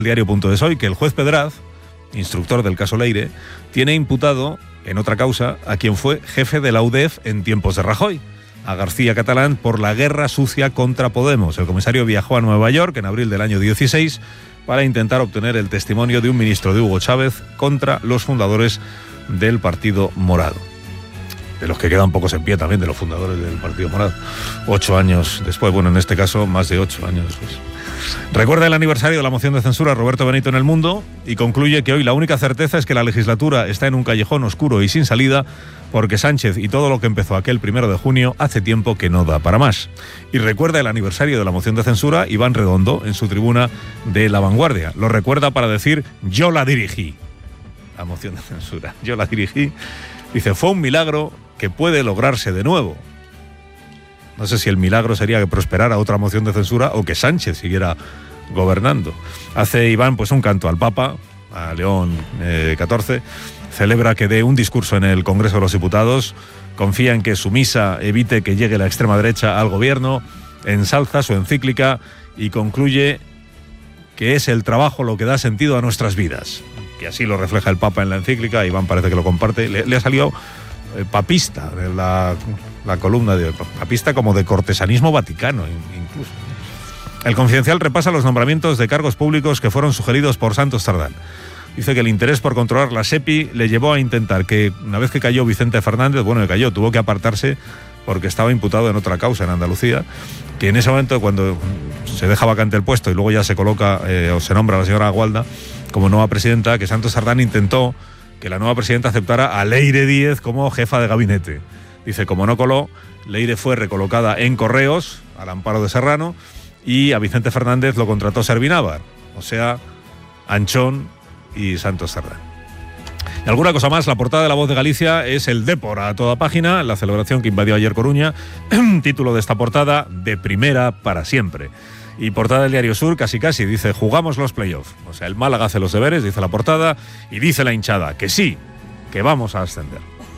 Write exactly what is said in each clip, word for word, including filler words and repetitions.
Diario punto es hoy que el juez Pedraz, instructor del caso Leire, tiene imputado en otra causa a quien fue jefe de la U D E F en tiempos de Rajoy, a García Catalán, por la guerra sucia contra Podemos. El comisario viajó a Nueva York en abril del año dieciséis para intentar obtener el testimonio de un ministro de Hugo Chávez contra los fundadores del Partido Morado. De los que quedan pocos en pie también, de los fundadores del Partido Morado. Ocho años después, bueno, en este caso, más de ocho años después. Recuerda el aniversario de la moción de censura Roberto Benito en El Mundo y concluye que hoy la única certeza es que la legislatura está en un callejón oscuro y sin salida, porque Sánchez y todo lo que empezó aquel primero de junio hace tiempo que no da para más. Y recuerda el aniversario de la moción de censura Iván Redondo en su tribuna de La Vanguardia. Lo recuerda para decir: yo la dirigí. La moción de censura. Yo la dirigí. Dice, fue un milagro que puede lograrse de nuevo. No sé si el milagro sería que prosperara otra moción de censura o que Sánchez siguiera gobernando. Hace Iván pues un canto al Papa, a León eh, catorce, celebra que dé un discurso en el Congreso de los Diputados, confía en que su misa evite que llegue la extrema derecha al gobierno, ensalza su encíclica y concluye que es el trabajo lo que da sentido a nuestras vidas. Que así lo refleja el Papa en la encíclica. Iván parece que lo comparte. Le, le ha salido eh, papista de la... La columna de papista como de cortesanismo vaticano, incluso. El Confidencial repasa los nombramientos de cargos públicos que fueron sugeridos por Santos Tardán. Dice que el interés por controlar la SEPI le llevó a intentar que, una vez que cayó Vicente Fernández, bueno, que cayó, tuvo que apartarse porque estaba imputado en otra causa en Andalucía, que en ese momento, cuando se deja vacante el puesto y luego ya se coloca eh, o se nombra a la señora Agualda como nueva presidenta, que Santos Tardán intentó que la nueva presidenta aceptara a Leire Díez como jefa de gabinete. Dice, como no coló, Leire fue recolocada en Correos, al amparo de Serrano, y a Vicente Fernández lo contrató Servinávar, o sea, Anchón y Santos Tardán. Y alguna cosa más, la portada de La Voz de Galicia es el Dépor a toda página, la celebración que invadió ayer Coruña, título de esta portada, de primera para siempre. Y portada del Diario Sur, casi casi, dice, jugamos los playoffs. O sea, el Málaga hace los deberes, dice la portada, y dice la hinchada, que sí, que vamos a ascender.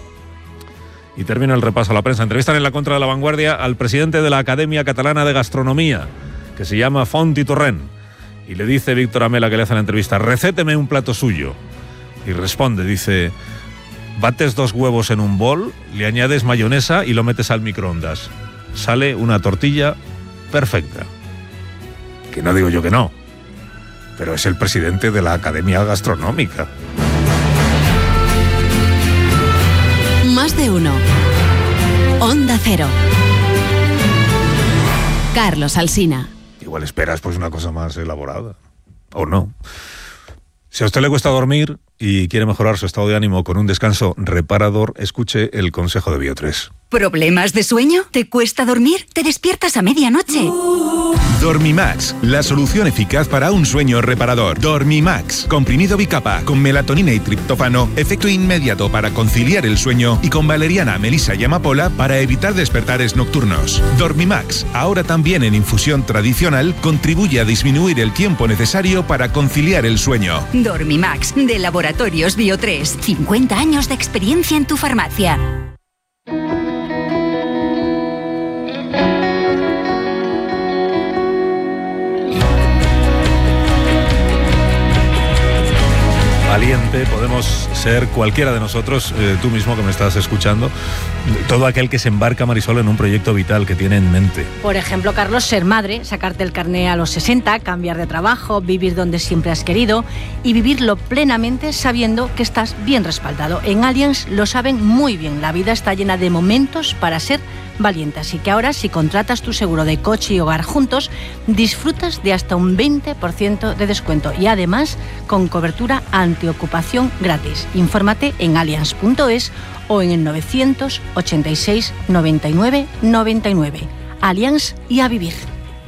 Y termina el repaso a la prensa. Entrevistan en La Contra de La Vanguardia al presidente de la Academia Catalana de Gastronomía, que se llama Font i Torrent. Y le dice Víctor Amela, que le hace la entrevista, recéteme un plato suyo. Y responde, dice, bates dos huevos en un bol, le añades mayonesa y lo metes al microondas. Sale una tortilla perfecta. Que no digo yo que no, pero es el presidente de la Academia Gastronómica. Más de uno. Onda Cero. Carlos Alsina. Igual esperas pues una cosa más elaborada. O no. Si a usted le cuesta dormir y quiere mejorar su estado de ánimo con un descanso reparador, escuche el consejo de Biotres. ¿Problemas de sueño? ¿Te cuesta dormir? ¿Te despiertas a medianoche? Dormimax, la solución eficaz para un sueño reparador. Dormimax, comprimido bicapa con melatonina y triptófano, efecto inmediato para conciliar el sueño, y con valeriana, melisa y amapola para evitar despertares nocturnos. Dormimax, ahora también en infusión tradicional, contribuye a disminuir el tiempo necesario para conciliar el sueño. Dormimax, de Laboratorios Biotres. cincuenta años de experiencia en tu farmacia. Valiente, podemos ser cualquiera de nosotros, eh, tú mismo que me estás escuchando, todo aquel que se embarca, Marisol, en un proyecto vital que tiene en mente. Por ejemplo, Carlos, ser madre, sacarte el carné a los sesenta, cambiar de trabajo, vivir donde siempre has querido y vivirlo plenamente sabiendo que estás bien respaldado. En Allianz lo saben muy bien, la vida está llena de momentos para ser valiente, así que ahora si contratas tu seguro de coche y hogar juntos, disfrutas de hasta un veinte por ciento de descuento y además con cobertura antiocupación gratis. Infórmate en allianz punto es o en el novecientos ochenta y seis noventa y nueve noventa y nueve. Allianz y a vivir.